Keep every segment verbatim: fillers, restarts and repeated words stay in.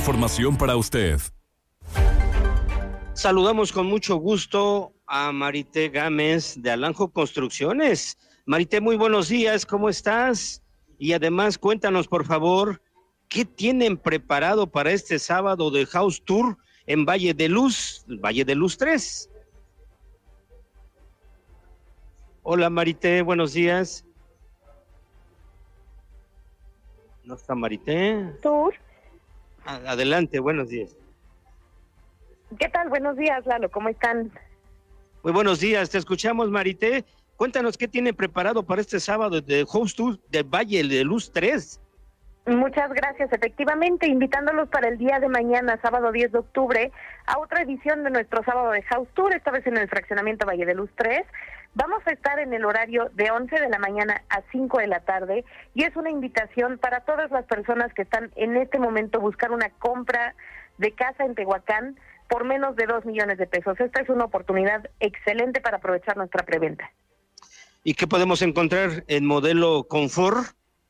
información para usted. Saludamos con mucho gusto a Marité Gámez de Alanjo Construcciones. Marité, muy buenos días, ¿cómo estás? Y además, cuéntanos, por favor, ¿qué tienen preparado para este sábado de House Tour en Valle de Luz, Valle de Luz tres? Hola, Marité, buenos días. ¿No está Marité? Tour. Adelante, buenos días. ¿Qué tal? Buenos días, Lalo, ¿cómo están? Muy buenos días, te escuchamos, Marité. Cuéntanos qué tiene preparado para este sábado de House Tour de Valle de Luz tres. Muchas gracias. Efectivamente, invitándolos para el día de mañana, sábado diez de octubre, a otra edición de nuestro sábado de House Tour, esta vez en el fraccionamiento Valle de Luz tres. Vamos a estar en el horario de once de la mañana a cinco de la tarde y es una invitación para todas las personas que están en este momento buscando una compra de casa en Tehuacán por menos de dos millones de pesos. Esta es una oportunidad excelente para aprovechar nuestra preventa. ¿Y qué podemos encontrar en modelo confort?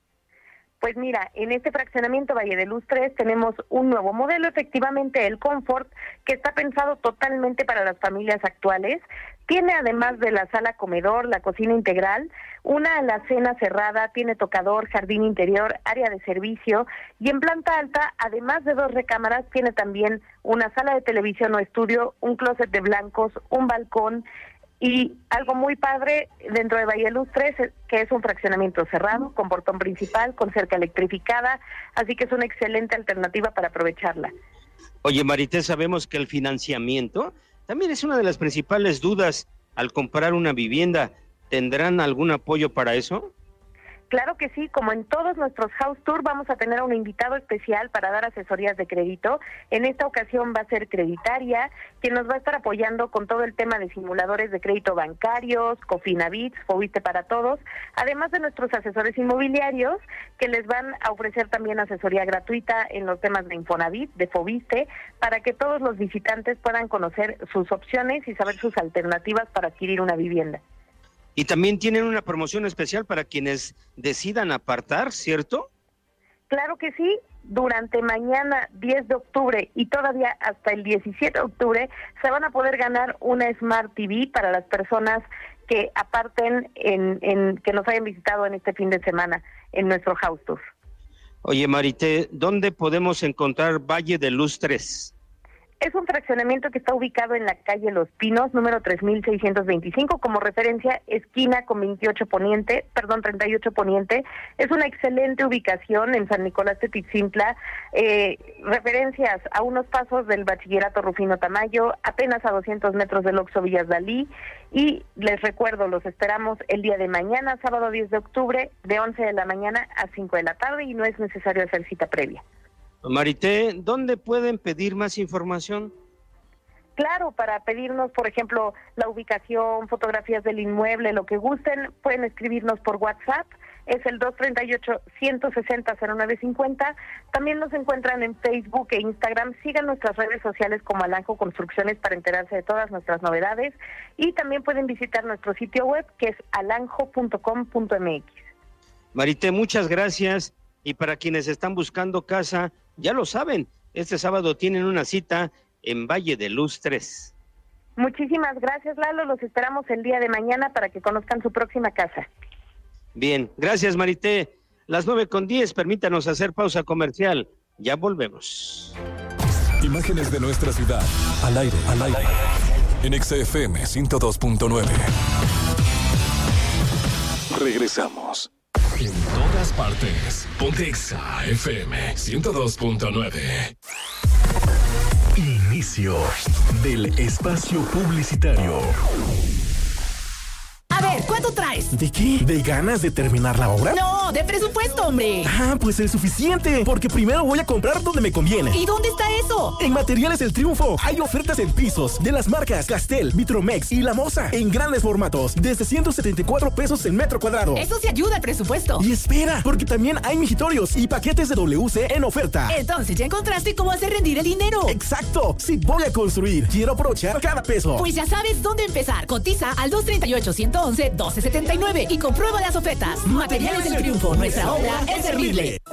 Pues mira, en este fraccionamiento Valle de Luz tres tenemos un nuevo modelo, efectivamente el Confort, que está pensado totalmente para las familias actuales. Tiene, además de la sala comedor, la cocina integral, una alacena cerrada, tiene tocador, jardín interior, área de servicio, y en planta alta, además de dos recámaras, tiene también una sala de televisión o estudio, un closet de blancos, un balcón, y algo muy padre dentro de Valle de Luz tres, que es un fraccionamiento cerrado, con portón principal, con cerca electrificada, así que es una excelente alternativa para aprovecharla. Oye, Marité, sabemos que el financiamiento también es una de las principales dudas al comprar una vivienda. ¿Tendrán algún apoyo para eso? Claro que sí, como en todos nuestros House Tour vamos a tener a un invitado especial para dar asesorías de crédito. En esta ocasión va a ser Creditaria, quien nos va a estar apoyando con todo el tema de simuladores de crédito bancarios, Cofinavit, Foviste para Todos, además de nuestros asesores inmobiliarios que les van a ofrecer también asesoría gratuita en los temas de Infonavit, de Foviste, para que todos los visitantes puedan conocer sus opciones y saber sus alternativas para adquirir una vivienda. Y también tienen una promoción especial para quienes decidan apartar, ¿cierto? Claro que sí. Durante mañana diez de octubre y todavía hasta el diecisiete de octubre se van a poder ganar una Smart T V para las personas que aparten, en, en que nos hayan visitado en este fin de semana en nuestro House Tour. Oye, Marité, ¿dónde podemos encontrar Valle de Luz tres? Es un fraccionamiento que está ubicado en la calle Los Pinos, número tres mil seiscientos veinticinco, como referencia, esquina con veintiocho Poniente, perdón, treinta y ocho Poniente. Es una excelente ubicación en San Nicolás Tepitzintla, eh, referencias a unos pasos del Bachillerato Rufino Tamayo, apenas a doscientos metros del Oxxo Villas Dalí, y les recuerdo, los esperamos el día de mañana, sábado diez de octubre, de once de la mañana a cinco de la tarde, y no es necesario hacer cita previa. Marité, ¿dónde pueden pedir más información? Claro, para pedirnos, por ejemplo, la ubicación, fotografías del inmueble, lo que gusten, pueden escribirnos por WhatsApp, es el dos tres ocho, uno seis cero, cero nueve cinco cero. También nos encuentran en Facebook e Instagram. Sigan nuestras redes sociales como Alanjo Construcciones para enterarse de todas nuestras novedades, y también pueden visitar nuestro sitio web, que es alanjo punto com punto m x. Marité, muchas gracias. Y para quienes están buscando casa, ya lo saben, este sábado tienen una cita en Valle de Luz tres. Muchísimas gracias, Lalo. Los esperamos el día de mañana para que conozcan su próxima casa. Bien, gracias, Marité. Las nueve con diez, permítanos hacer pausa comercial. Ya volvemos. Imágenes de nuestra ciudad, al aire, al aire, en X F M ciento dos punto nueve. Regresamos. En todas partes. Ponte Exa F M ciento dos punto nueve. Inicio del espacio publicitario. A ver, ¿cuánto traes? ¿De qué? ¿De ganas de terminar la obra? No, de presupuesto, hombre. Ah, pues es suficiente, porque primero voy a comprar donde me conviene. ¿Y dónde está eso? En Materiales El Triunfo. Hay ofertas en pisos de las marcas Castel, Vitromex y La Moza en grandes formatos, desde ciento setenta y cuatro pesos el metro cuadrado. Eso sí ayuda al presupuesto. Y espera, porque también hay mijitorios y paquetes de W C en oferta. Entonces ya encontraste cómo hacer rendir el dinero. Exacto. Si voy a construir, quiero aprovechar cada peso. Pues ya sabes dónde empezar. Cotiza al dos tres ocho, uno uno, doce setenta y nueve y comprueba las ofertas. Materiales El Triunfo, nuestra obra es servible.